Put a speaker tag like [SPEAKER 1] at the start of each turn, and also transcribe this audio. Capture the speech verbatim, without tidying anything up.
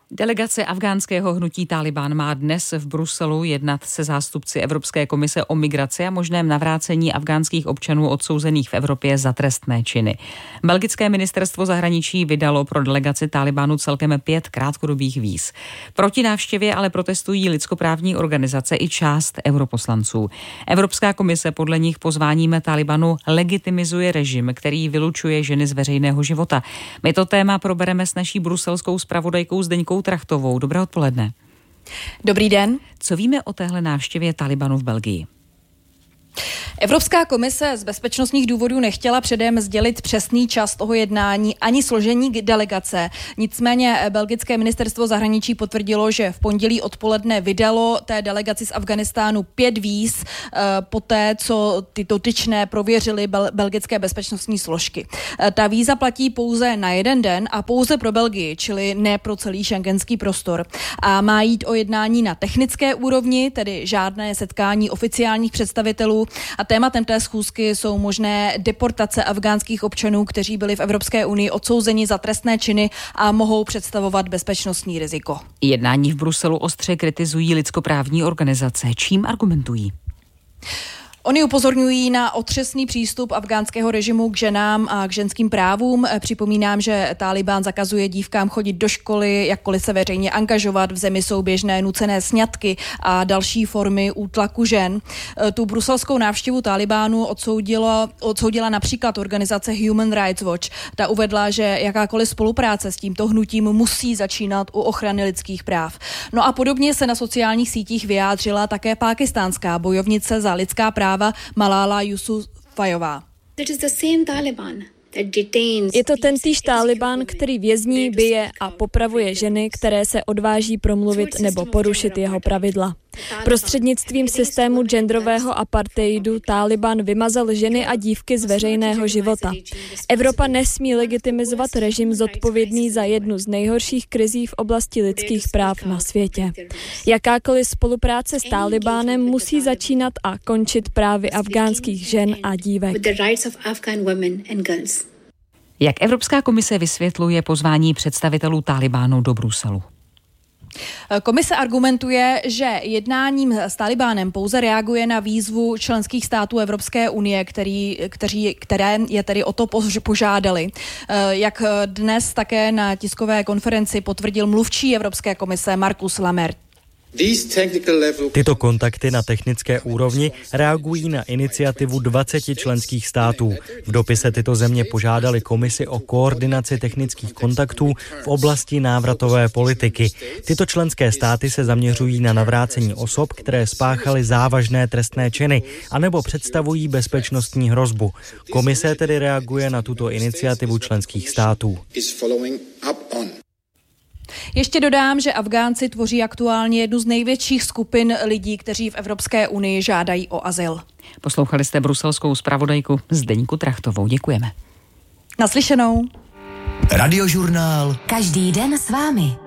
[SPEAKER 1] Delegace afghánského hnutí Tálibán má dnes v Bruselu jednat se zástupci Evropské komise o migraci a možném navrácení afghánských občanů odsouzených v Evropě za trestné činy. Belgické ministerstvo zahraničí vydalo pro delegaci Tálibánu celkem pět krátkodobých víz. Proti návštěvě ale protestují lidskoprávní organizace i část europoslanců. Evropská komise podle nich pozváním Tálibánu legitimizuje režim, který vylučuje ženy z veřejného života. My to téma probereme s naší bruselskou zpravodajkou Zdeňkou Trachtovou. Dobré odpoledne.
[SPEAKER 2] Dobrý den.
[SPEAKER 1] Co víme o téhle návštěvě Tálibánu v Belgii?
[SPEAKER 2] Evropská komise z bezpečnostních důvodů nechtěla předem sdělit přesný čas toho jednání ani složení delegace. Nicméně belgické ministerstvo zahraničí potvrdilo, že v pondělí odpoledne vydalo té delegaci z Afghánistánu pět víz poté, co ty dotyčné prověřily bel- belgické bezpečnostní složky. Ta víza platí pouze na jeden den a pouze pro Belgii, čili ne pro celý schengenský prostor. A má jít o jednání na technické úrovni, tedy žádné setkání oficiálních představitelů. A tématem té schůzky jsou možné deportace afghánských občanů, kteří byli v Evropské unii odsouzeni za trestné činy a mohou představovat bezpečnostní riziko.
[SPEAKER 1] Jednání v Bruselu ostře kritizují lidskoprávní organizace. Čím argumentují?
[SPEAKER 2] Oni upozorňují na otřesný přístup afghánského režimu k ženám a k ženským právům. Připomínám, že Tálibán zakazuje dívkám chodit do školy, jakkoliv se veřejně angažovat. V zemi jsou běžné nucené sňatky a další formy útlaku žen. Tu bruselskou návštěvu Tálibánu odsoudila, odsoudila například organizace Human Rights Watch. Ta uvedla, že jakákoliv spolupráce s tímto hnutím musí začínat u ochrany lidských práv. No a podobně se na sociálních sítích vyjádřila také pákistánská bojovnice za lidská práva Malala Yousafzaiová.
[SPEAKER 3] Je to tentýž Tálibán, který vězní, bije a popravuje ženy, které se odváží promluvit nebo porušit jeho pravidla. Prostřednictvím systému genderového apartheidu Tálibán vymazal ženy a dívky z veřejného života. Evropa nesmí legitimizovat režim zodpovědný za jednu z nejhorších krizí v oblasti lidských práv na světě. Jakákoliv spolupráce s Tálibánem musí začínat a končit právy afghánských žen a dívek.
[SPEAKER 1] Jak Evropská komise vysvětluje pozvání představitelů Tálibánu do Bruselu?
[SPEAKER 2] Komise argumentuje, že jednáním s Tálibánem pouze reaguje na výzvu členských států Evropské unie, který, kteří, které je tedy o to požádali. Jak dnes také na tiskové konferenci potvrdil mluvčí Evropské komise Markus Lammert.
[SPEAKER 4] Tyto kontakty na technické úrovni reagují na iniciativu dvaceti členských států. V dopise tyto země požádali komisi o koordinaci technických kontaktů v oblasti návratové politiky. Tyto členské státy se zaměřují na navrácení osob, které spáchaly závažné trestné činy anebo představují bezpečnostní hrozbu. Komise tedy reaguje na tuto iniciativu členských států.
[SPEAKER 2] Ještě dodám, že Afgánci tvoří aktuálně jednu z největších skupin lidí, kteří v Evropské unii žádají o azyl.
[SPEAKER 1] Poslouchali jste bruselskou zpravodajku Zdeňku Trachtovou. Děkujeme.
[SPEAKER 2] Naslyšenou.
[SPEAKER 5] Radiožurnál.
[SPEAKER 6] Každý den s vámi.